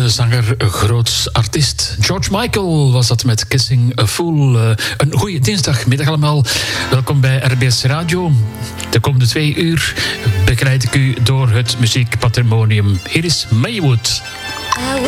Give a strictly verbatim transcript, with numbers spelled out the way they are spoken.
grote zanger, groot artiest. George Michael was dat met Kissing a Fool. Uh, een goede dinsdagmiddag allemaal. Welkom bij R B S Radio. De komende twee uur begeleid ik u door het muziekpatrimonium. Hier is Maywood.